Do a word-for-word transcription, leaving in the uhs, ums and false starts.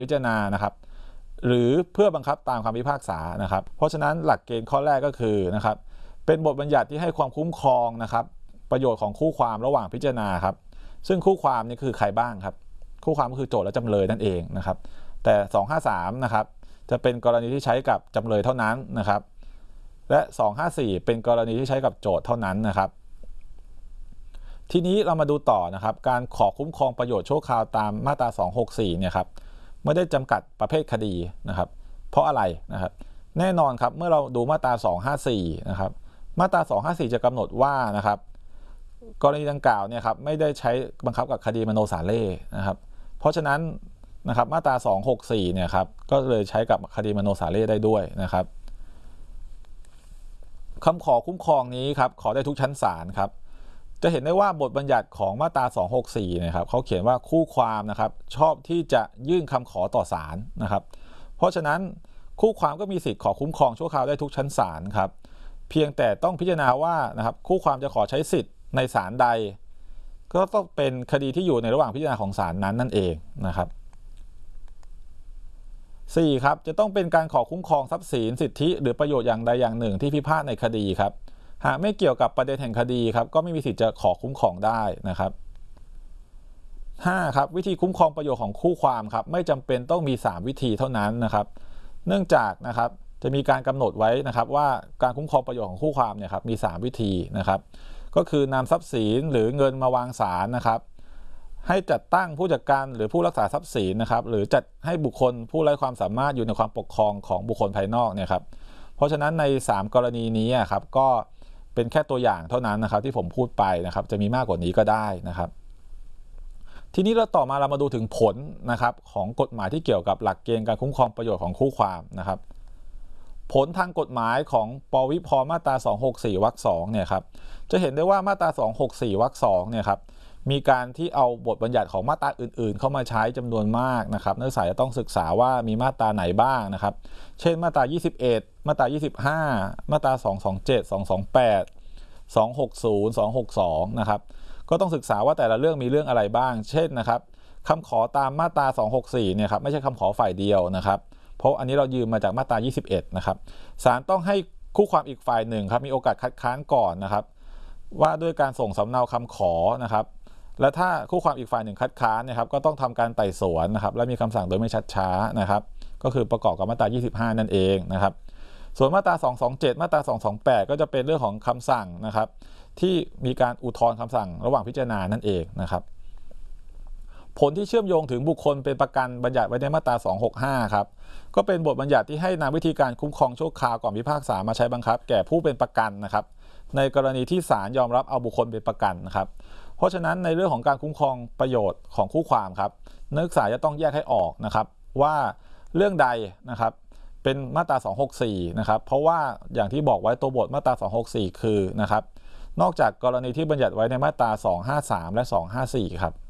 พิจารณานะครับหรือเพื่อบังคับตามคำพิพากษานะครับเพราะฉะนั้นหลักเกณฑ์ข้อแรกก็คือนะครับเป็นบทบัญญัติที่ให้ความคุ้มครองนะครับประโยชน์ของคู่ความระหว่างพิจารณาครับซึ่งคู่ความนี่คือใครบ้างครับคู่ความก็คือโจทก์และจำเลยนั่นเองนะครับแต่สองห้าสามนะครับจะเป็นกรณีที่ใช้กับจำเลยเท่านั้นนะครับและสองห้าสี่เป็นกรณีที่ใช้กับโจทก์เท่านั้นนะครับทีนี้เรามาดูต่อนะครับการขอคุ้มครองประโยชน์ชั่วคราวตามมาตราสองหกสี่เนี่ยครับไม่ได้จำกัดประเภทคดีนะครับเพราะอะไรนะครับแน่นอนครับเมื่อเราดูมาตราสองห้าสี่นะครับมาตราสองห้าสี่จะกำหนดว่านะครับกรณีดังกล่าวเนี่ยครับไม่ได้ใช้บังคับกับคดีมโนสาเร่นะครับเพราะฉะนั้นนะครับมาตราสองหกสี่เนี่ยครับก็เลยใช้กับคดีมโนสาเร่ได้ด้วยนะครับคำขอคุ้มครองนี้ครับขอได้ทุกชั้นศาลครับจะเห็นได้ว่าบทบัญญัติของมาตราสองหกสี่นะครับเขาเขียนว่าคู่ความนะครับชอบที่จะยื่นคำขอต่อศาลนะครับเพราะฉะนั้นคู่ความก็มีสิทธิ์ขอคุ้มครองชั่วคราวได้ทุกชั้นศาลครับเพียงแต่ต้องพิจารณาว่านะครับคู่ความจะขอใช้สิทธิ์ในศาลใดก็ต้องเป็นคดีที่อยู่ในระหว่างพิจารณาของศาลนั้นนั่นเองนะครับสี่ครับจะต้องเป็นการขอคุ้มครองทรัพย์สินสิทธิหรือประโยชน์อย่างใดอย่างหนึ่งที่พิพาทในคดีครับหากไม่เกี่ยวกับประเด็นแห่งคดีครับก็ไม่มีสิทธิ์จะขอคุ้มครองได้นะครับห้าครับวิธีคุ้มครองประโยชน์ของคู่ความครับไม่จำเป็นต้องมีสามวิธีเท่านั้นนะครับเนื่องจากนะครับจะมีการกำหนดไว้นะครับว่าการคุ้มครองประโยชน์ของคู่ความเนี่ยครับมีสามวิธีนะครับก็คือนำทรัพย์สินหรือเงินมาวางศาลนะครับให้จัดตั้งผู้จัดการหรือผู้รักษาทรัพย์สินนะครับหรือจัดให้บุคคลผู้ไร้ความสามารถอยู่ในความปกครองของบุคคลภายนอกเนี่ยครับเพราะฉะนั้นในสามกรณีนี้ครับก็เป็นแค่ตัวอย่างเท่านั้นนะครับที่ผมพูดไปนะครับจะมีมากกว่านี้ก็ได้นะครับทีนี้เราต่อมาเรามาดูถึงผลนะครับของกฎหมายที่เกี่ยวกับหลักเกณฑ์การคุ้มครองประโยชน์ของคู่ความนะครับผลทางกฎหมายของปวิภมาตราสองหกสี่วรรคสองเนี่ยครับจะเห็นได้ว่ามาตราสองหกสี่วรรคสองเนี่ยครับมีการที่เอาบทบัญญัติของมาตราอื่นๆเข้ามาใช้จำนวนมากนะครับนักศึกษาจะต้องศึกษาว่ามีมาตราไหนบ้างนะครับเช่นมาตรายี่สิบเอ็ดมาตรายี่สิบห้ามาตราสองสองเจ็ด สองสองแปด สองหกศูนย์ สองหกสองนะครับก็ต้องศึกษาว่าแต่ละเรื่องมีเรื่องอะไรบ้างเช่นนะครับคำขอตามมาตราสองหกสี่เนี่ยครับไม่ใช่คำขอฝ่ายเดียวนะครับเพราะอันนี้เรายืมมาจากมาตรายี่สิบเอ็ดนะครับศาลต้องให้คู่ความอีกฝ่ายหนึ่งครับมีโอกาสคัดค้านก่อนนะครับว่าด้วยการส่งสำเนาคำขอนะครับและถ้าคู่ความอีกฝ่ายหนึ่งคัดค้านนะครับก็ต้องทำการไต่สวนนะครับและมีคำสั่งโดยไม่ชัดช้านะครับก็คือประกอบกับมาตรายี่สิบห้านั่นเองนะครับส่วนมาตราสองสองเจ็ดมาตราสองสองแปดก็จะเป็นเรื่องของคำสั่งนะครับที่มีการอุทธรณ์คำสั่งระหว่างพิจารณานั่นเองนะครับผลที่เชื่อมโยงถึงบุคคลเป็นประกันบัญญัติไว้ในมาตราสองหกห้าครับก็เป็นบทบัญญัติที่ให้นำวิธีการคุ้มครองชั่วคราวก่อนพิพากษามาใช้บังคับแก่ผู้เป็นประกันนะครับในกรณีที่ศาลยอมรับเอาบุคคลเป็นประกันนะครับเพราะฉะนั้นในเรื่องของการคุ้มครองประโยชน์ของคู่ความครับนักศึกษาจะต้องแยกให้ออกนะครับว่าเรื่องใดนะครับเป็นมาตราสองหกสี่นะครับเพราะว่าอย่างที่บอกไว้ตัวบทมาตราสองหกสี่คือนะครับนอกจากกรณีที่บัญญัติไว้ในมาตราสองห้าสามและสองห้าสี่ครับ